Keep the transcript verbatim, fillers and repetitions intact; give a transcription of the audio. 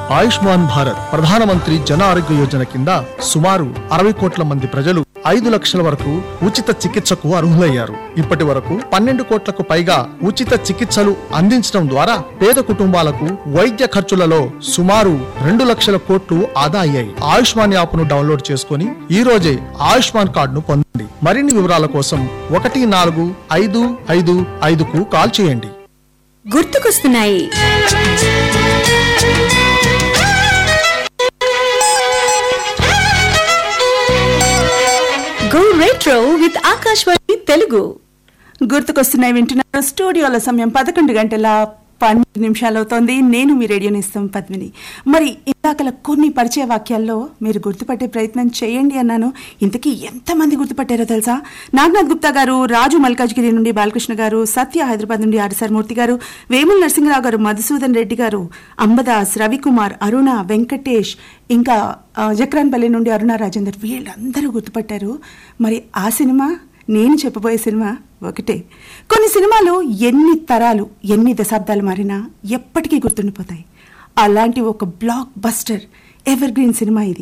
ఆయుష్మాన్ భారత్ ప్రధానమంత్రి జన ఆరోగ్య యోజన కింద సుమారు అరవై కోట్ల మంది ప్రజలు ఐదు లక్షల వరకు ఉచిత చికిత్సకు అర్హులయ్యారు. ఇప్పటి వరకు పన్నెండు కోట్లకు పైగా ఉచిత చికిత్సలు అందించడం ద్వారా పేద కుటుంబాలకు వైద్య ఖర్చులలో సుమారు రెండు లక్షల కోట్లు ఆదా అయ్యాయి. ఆయుష్మాన్ యాప్ ను డౌన్లోడ్ చేసుకుని ఈ రోజే ఆయుష్మాన్ కార్డును పొందండి. మరిన్ని వివరాల కోసం ఒకటి నాలుగు ఐదు ఐదు ఐదుకు కాల్ చేయండి. గుర్తుకొస్తున్నాయి. Go retro with Akashvani Telugu. గుర్తుకొస్తున్నాయి వింటున్నారు. స్టూడియోల సమయం పదకొండు గంటల పన్నెండు నిమిషాలు అవుతోంది. నేను మీ రేడియోని ఇస్తాం పద్మిని. మరి ఇందాకల కొన్ని పరిచయ వాక్యాల్లో మీరు గుర్తుపట్టే ప్రయత్నం చేయండి అన్నాను. ఇంతకీ ఎంతమంది గుర్తుపట్టారో తెలుసా? నాగనాథ్ గుప్తా గారు, రాజు మల్కాజ్గిరి నుండి బాలకృష్ణ గారు, సత్య హైదరాబాద్ నుండి ఆర్ఎస్ఆర్ మూర్తి గారు, వేముల నరసింహరావు గారు, మధుసూదన్ రెడ్డి గారు, అంబదాస్, రవికుమార్, అరుణ, వెంకటేష్, ఇంకా జక్రాన్పల్లి నుండి అరుణ రాజేందర్, వీళ్ళందరూ గుర్తుపట్టారు. మరి ఆ సినిమా, నేను చెప్పబోయే సినిమా ఒకటే. కొన్ని సినిమాలు ఎన్ని తరాలు ఎన్ని దశాబ్దాలు మారినా ఎప్పటికీ గుర్తుండిపోతాయి. అలాంటి ఒక block buster ever green cinema ఇది.